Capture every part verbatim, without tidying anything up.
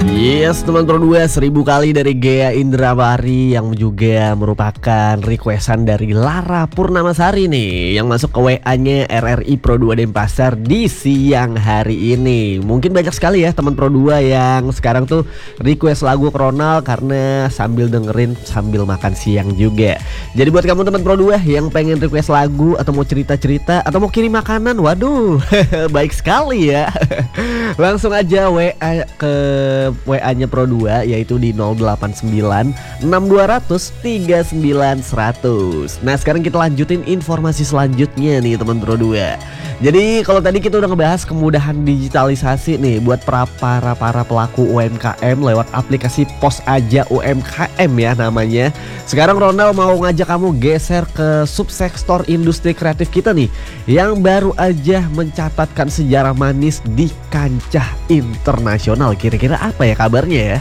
Yes, teman Pro dua, seribu kali dari Ghea Indrawari yang juga merupakan requestan dari Lara Purnamasari nih, yang masuk ke W A-nya R R I Pro dua Denpasar di siang hari ini. Mungkin banyak sekali ya teman Pro dua yang sekarang tuh request lagu Ronald karena sambil dengerin sambil makan siang juga. Jadi buat kamu teman Pro dua yang pengen request lagu atau mau cerita-cerita atau mau kirim makanan, waduh baik sekali ya. Langsung aja W A ke W A-nya Pro dua yaitu di nol delapan sembilan enam dua nol nol tiga sembilan seratus. Nah, sekarang kita lanjutin informasi selanjutnya nih teman Pro dua. Jadi kalau tadi kita udah ngebahas kemudahan digitalisasi nih buat para para, para pelaku U M K M lewat aplikasi Pos Aja U M K M ya namanya. Sekarang Ronald mau ngajak kamu geser ke subsektor industri kreatif kita nih yang baru aja mencatatkan sejarah manis di kancah internasional. Kira-kira apa ya kabarnya ya?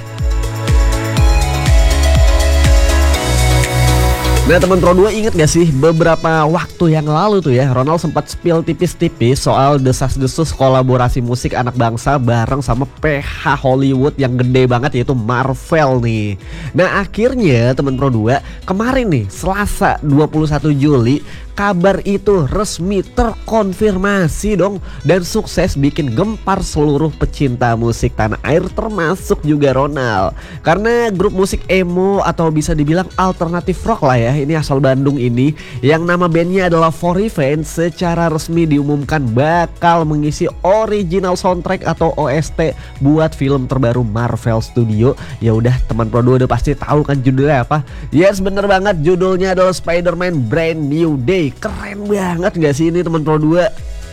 Nah teman Pro dua inget gak sih beberapa waktu yang lalu tuh ya Ronald sempat spill tipis-tipis soal desas-desus kolaborasi musik anak bangsa bareng sama P H Hollywood yang gede banget yaitu Marvel nih. Nah akhirnya teman Pro dua kemarin nih Selasa dua puluh satu Juli kabar itu resmi terkonfirmasi dong dan sukses bikin gempar seluruh pecinta musik tanah air termasuk juga Ronald. Karena grup musik emo atau bisa dibilang alternatif rock lah ya, ini asal Bandung ini yang nama bandnya adalah For Revenge secara resmi diumumkan bakal mengisi original soundtrack atau O S T buat film terbaru Marvel Studio. Ya udah teman Pro dua udah pasti tahu kan judulnya apa? Yes bener banget, judulnya adalah Spider-Man Brand New Day. Keren banget gak sih ini teman Pro dua?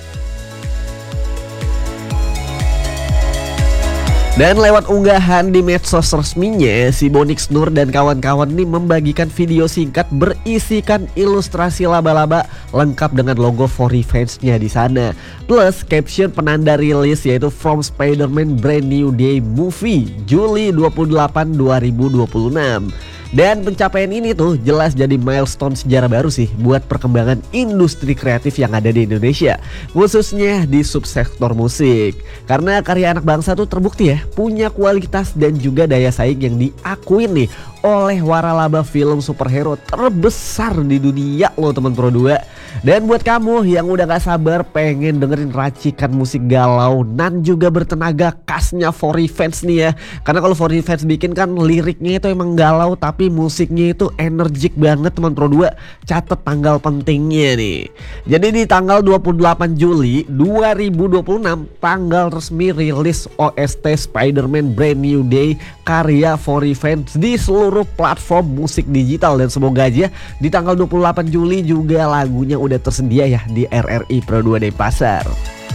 Dan lewat unggahan di medsos resminya, si Bonix Nur dan kawan-kawan ini membagikan video singkat berisikan ilustrasi laba-laba lengkap dengan logo For Revenge-nya di sana. Plus caption penanda rilis yaitu From Spider-Man Brand New Day Movie Juli dua puluh delapan dua ribu dua puluh enam. Dan pencapaian ini tuh jelas jadi milestone sejarah baru sih buat perkembangan industri kreatif yang ada di Indonesia, khususnya di subsektor musik. Karena karya anak bangsa tuh terbukti ya punya kualitas dan juga daya saing yang diakuin nih oleh waralaba film superhero terbesar di dunia loh teman Pro dua. Dan buat kamu yang udah gak sabar pengen dengerin racikan musik galau dan juga bertenaga khasnya For Revenge nih ya. Karena kalau For Revenge bikin kan liriknya itu emang galau tapi musiknya itu energik banget teman Pro dua. Catat tanggal pentingnya nih. Jadi di tanggal dua puluh delapan Juli dua ribu dua puluh enam tanggal resmi rilis O S T Spider-Man Brand New Day karya For Revenge di seluruh platform musik digital. Dan semoga aja di tanggal dua puluh delapan Juli juga lagunya udah tersedia ya di R R I Pro dua Denpasar.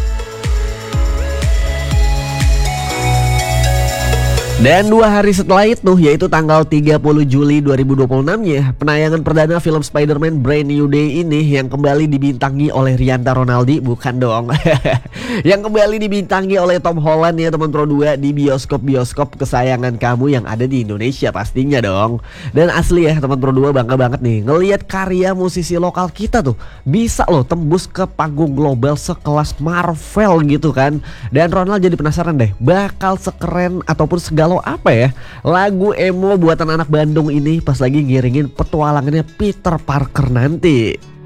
Dan dua hari setelah itu yaitu tanggal tiga puluh Juli dua ribu dua puluh enam ya penayangan perdana film Spider-Man Brand New Day ini yang kembali dibintangi oleh Rianta Ronaldi, bukan dong yang kembali dibintangi oleh Tom Holland ya teman Pro dua di bioskop-bioskop kesayangan kamu yang ada di Indonesia pastinya dong. Dan asli ya teman Pro dua bangga banget nih ngelihat karya musisi lokal kita tuh bisa loh tembus ke panggung global sekelas Marvel gitu kan. Dan Ronald jadi penasaran deh bakal sekeren ataupun segala Kalau apa ya lagu emo buatan anak Bandung ini pas lagi ngiringin petualangannya Peter Parker nanti.